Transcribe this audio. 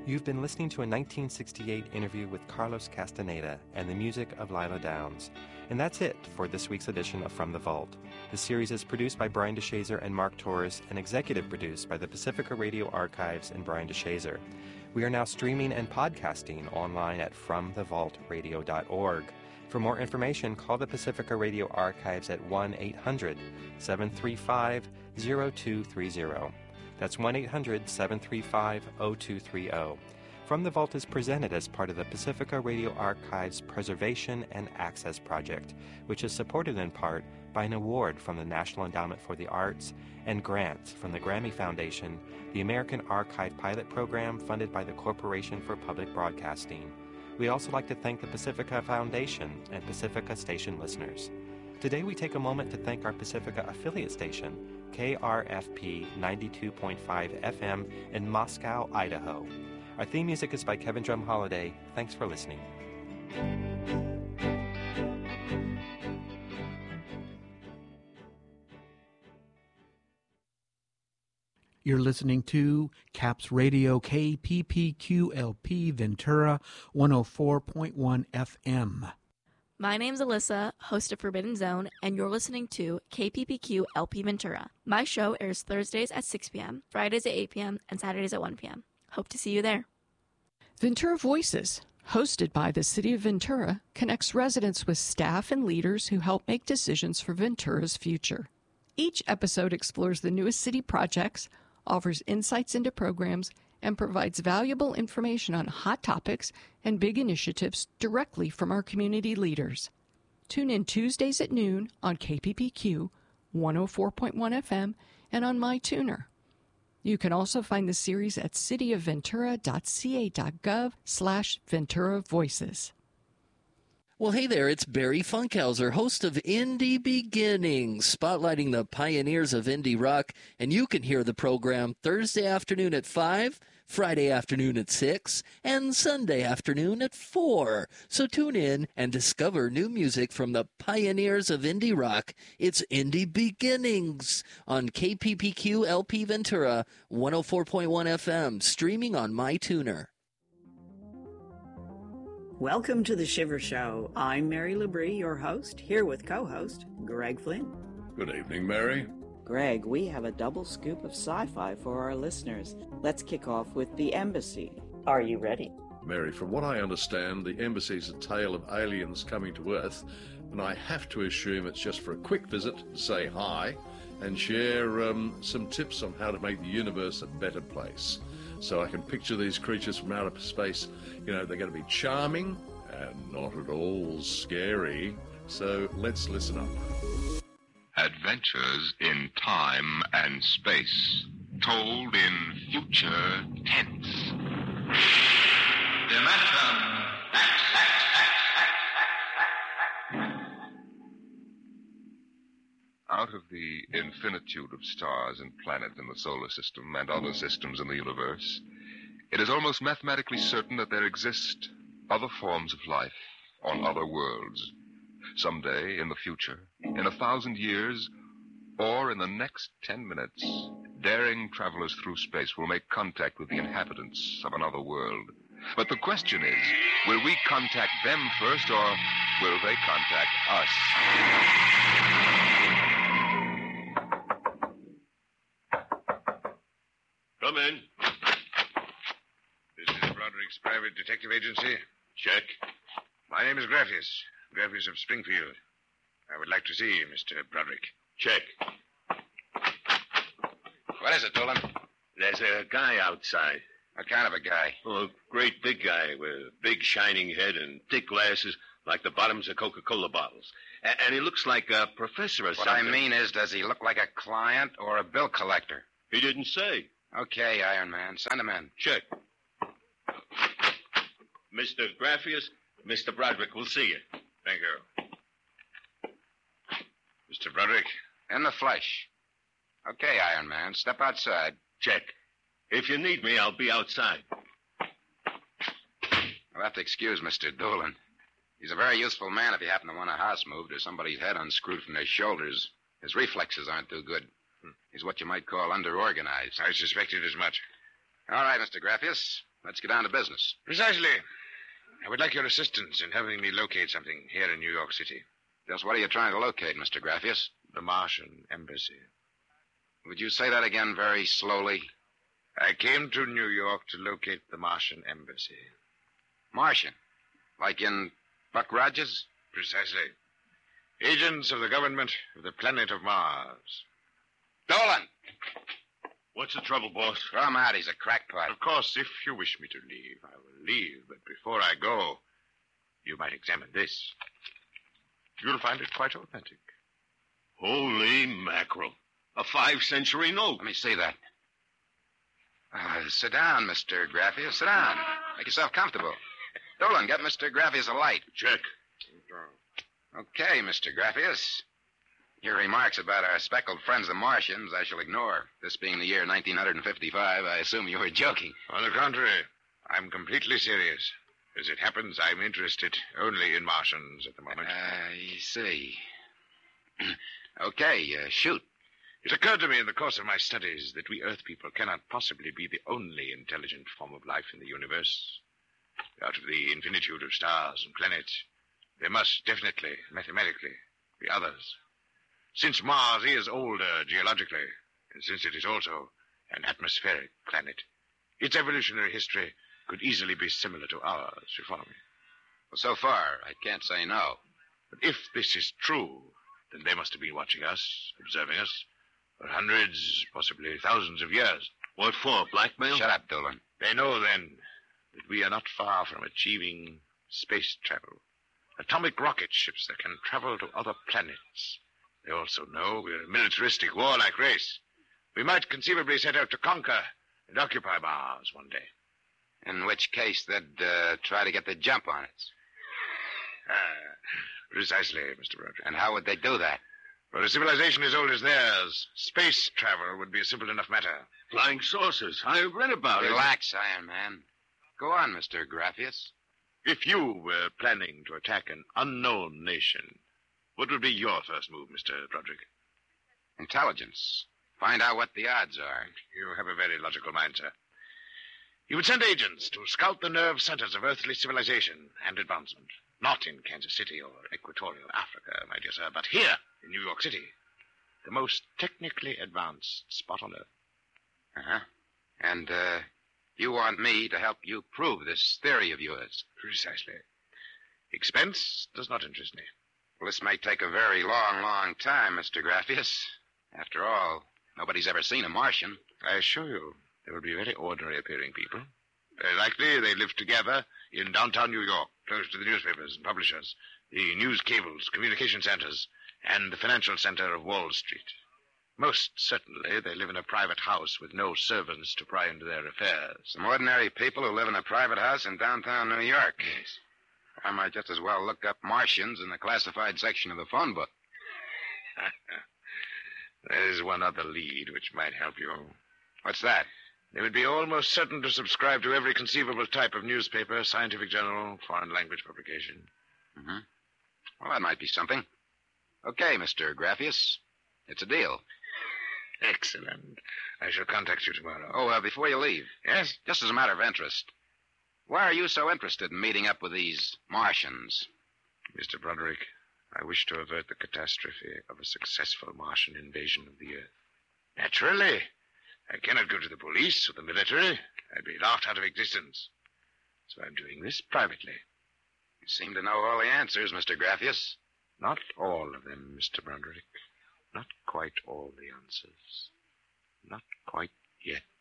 You've been listening to a 1968 interview with Carlos Castaneda and the music of Lila Downs. And that's it for this week's edition of From the Vault. The series is produced by Brian DeShazer and Mark Torres and executive produced by the Pacifica Radio Archives and Brian DeShazer. We are now streaming and podcasting online at FromTheVaultRadio.org. For more information, call the Pacifica Radio Archives at 1-800-735-0230. That's 1-800-735-0230. From the Vault is presented as part of the Pacifica Radio Archives Preservation and Access Project, which is supported in part by an award from the National Endowment for the Arts and grants from the Grammy Foundation, the American Archive Pilot Program funded by the Corporation for Public Broadcasting. We'd also like to thank the Pacifica Foundation and Pacifica Station listeners. Today we take a moment to thank our Pacifica affiliate station, KRFP 92.5 FM in Moscow, Idaho. Our theme music is by Kevin Drum Holiday. Thanks for listening. You're listening to CAPS Radio KPPQ-LP Ventura 104.1 FM. My name's Alyssa, host of Forbidden Zone, and you're listening to KPPQ LP Ventura. My show airs Thursdays at 6 p.m., Fridays at 8 p.m., and Saturdays at 1 p.m. Hope to see you there. Ventura Voices, hosted by the City of Ventura, connects residents with staff and leaders who help make decisions for Ventura's future. Each episode explores the newest city projects, offers insights into programs, and provides valuable information on hot topics and big initiatives directly from our community leaders. Tune in Tuesdays at noon on KPPQ 104.1 FM and on MyTuner. You can also find the series at cityofventura.ca.gov/Ventura Voices. Well, hey there, it's Barry Funkhauser, host of Indie Beginnings, spotlighting the pioneers of indie rock, and you can hear the program Thursday afternoon at 5, Friday afternoon at 6, and Sunday afternoon at 4. So tune in and discover new music from the pioneers of indie rock. It's Indie Beginnings on KPPQ LP Ventura, 104.1 FM, streaming on MyTuner. Welcome to The Shiver Show. I'm Mary Labrie, your host, here with co-host Greg Flynn. Good evening, Mary. Greg, we have a double scoop of sci-fi for our listeners. Let's kick off with The Embassy. Are you ready? Mary, from what I understand, The Embassy is a tale of aliens coming to Earth, and I have to assume it's just for a quick visit to say hi and share some tips on how to make the universe a better place. So I can picture these creatures from outer space. You know, they're going to be charming and not at all scary. So let's listen up. Adventures in time and space, told in future tense. Dimension X. Out of the infinitude of stars and planets in the solar system and other systems in the universe, it is almost mathematically certain that there exist other forms of life on other worlds. Someday, in the future, in 1,000 years, or in the next 10 minutes, daring travelers through space will make contact with the inhabitants of another world. But the question is, will we contact them first, or will they contact us? Come in. This is Broderick's private detective agency. Check. My name is Graffius of Springfield. I would like to see you, Mr. Broderick. Check. What is it, Dolan? There's a guy outside. What kind of a guy? Oh, a great big guy with a big shining head and thick glasses like the bottoms of Coca-Cola bottles. And he looks like a professor or something. What I mean is, does he look like a client or a bill collector? He didn't say. Okay, Iron Man. Send him in. Check. Mr. Graffius, Mr. Broderick will see you. Thank you. Mr. Broderick? In the flesh. Okay, Iron Man. Step outside. Check. If you need me, I'll be outside. You'll have to excuse Mr. Dolan. He's a very useful man if you happen to want a house moved or somebody's head unscrewed from their shoulders. His reflexes aren't too good. He's what you might call underorganized. I suspected as much. All right, Mr. Graffius. Let's get down to business. Precisely. I would like your assistance in helping me locate something here in New York City. Just what are you trying to locate, Mr. Graffius? The Martian Embassy. Would you say that again very slowly? I came to New York to locate the Martian Embassy. Martian? Like in Buck Rogers? Precisely. Agents of the government of the planet of Mars. Dolan! What's the trouble, boss? Throw him out. He's a crackpot. Of course, if you wish me to leave, I will leave. But before I go, you might examine this. You'll find it quite authentic. Holy mackerel. A 5th-century note. Let me see that. Sit down, Mr. Graffius. Sit down. Make yourself comfortable. Dolan, get Mr. Graffius a light. Check. Okay, Mr. Graffius. Your remarks about our speckled friends, the Martians, I shall ignore. This being the year 1955, I assume you were joking. On the contrary, I'm completely serious. As it happens, I'm interested only in Martians at the moment. I see. Okay, shoot. It occurred to me in the course of my studies that we Earth people cannot possibly be the only intelligent form of life in the universe. Out of the infinitude of stars and planets, there must definitely, mathematically, be others. Since Mars is older geologically, and since it is also an atmospheric planet, its evolutionary history could easily be similar to ours, you follow me? Well, so far, I can't say no. But if this is true, then they must have been watching us, observing us, for hundreds, possibly thousands of years. What for, blackmail? Shut up, Dolan. They know, then, that we are not far from achieving space travel. Atomic rocket ships that can travel to other planets. They also know we're a militaristic, warlike race. We might conceivably set out to conquer and occupy Mars one day. In which case, they'd try to get the jump on us. Precisely, Mr. Broderick. And how would they do that? For a civilization as old as theirs, space travel would be a simple enough matter. Flying saucers. I read about it. Relax, Iron Man. Go on, Mr. Graffius. If you were planning to attack an unknown nation, what would be your first move, Mr. Broderick? Intelligence. Find out what the odds are. You have a very logical mind, sir. You would send agents to scout the nerve centers of earthly civilization and advancement. Not in Kansas City or Equatorial Africa, my dear sir, but here in New York City. The most technically advanced spot on Earth. Uh-huh. And, you want me to help you prove this theory of yours? Precisely. Expense does not interest me. Well, this may take a very long, long time, Mr. Graffius. After all, nobody's ever seen a Martian. I assure you, they will be very ordinary-appearing people. Very likely they live together in downtown New York, close to the newspapers and publishers, the news cables, communication centers, and the financial center of Wall Street. Most certainly, they live in a private house with no servants to pry into their affairs. Some ordinary people who live in a private house in downtown New York. Yes. I might just as well look up Martians in the classified section of the phone book. There's one other lead which might help you. What's that? They would be almost certain to subscribe to every conceivable type of newspaper, scientific journal, foreign language publication. Mm-hmm. Well, that might be something. Okay, Mr. Graffius. It's a deal. Excellent. I shall contact you tomorrow. Oh, before you leave. Yes? Just as a matter of interest. Why are you so interested in meeting up with these Martians? Mr. Broderick, I wish to avert the catastrophe of a successful Martian invasion of the Earth. Naturally. I cannot go to the police or the military. I'd be laughed out of existence. So I'm doing this privately. You seem to know all the answers, Mr. Graffius. Not all of them, Mr. Broderick. Not quite all the answers. Not quite yet.